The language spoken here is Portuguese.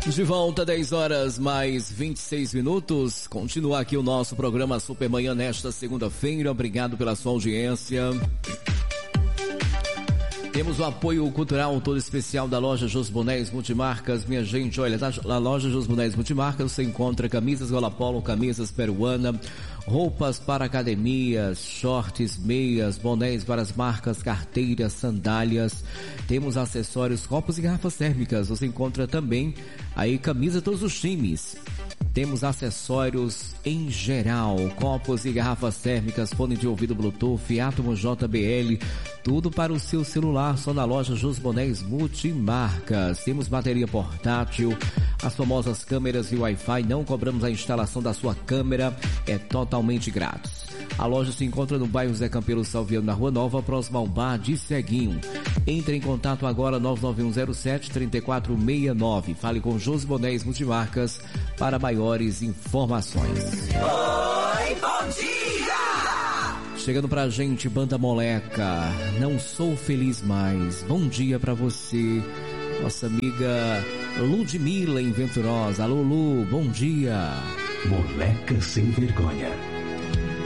De volta, 10 horas mais 26 minutos. Continua aqui o nosso programa Supermanhã nesta segunda-feira. Obrigado pela sua audiência. Temos o apoio cultural todo especial da loja Jos Bonés Multimarcas. Minha gente, olha, na loja Jos Bonés Multimarcas você encontra camisas Gola Polo, camisas peruana, roupas para academias, shorts, meias, bonés para as marcas, carteiras, sandálias. Temos acessórios, copos e garrafas térmicas. Você encontra também aí camisa de todos os times. Temos acessórios em geral, copos e garrafas térmicas, fone de ouvido Bluetooth, Atomo JBL, tudo para o seu celular, só na loja Jos Bonés Multimarcas. Temos bateria portátil, as famosas câmeras e Wi-Fi, não cobramos a instalação da sua câmera, é totalmente grátis. A loja se encontra no bairro Zé Campelo Salviano, na Rua Nova, próximo ao bar de Ceguinho. Entre em contato agora, 99107-3469. Fale com Jos Bonés Multimarcas para maiores informações. Oi, bom dia! Chegando pra gente, Banda Moleca, Não Sou Feliz Mais. Bom dia pra você, nossa amiga Ludmila em Venturosa. Alô, Lu, bom dia. Moleca sem vergonha.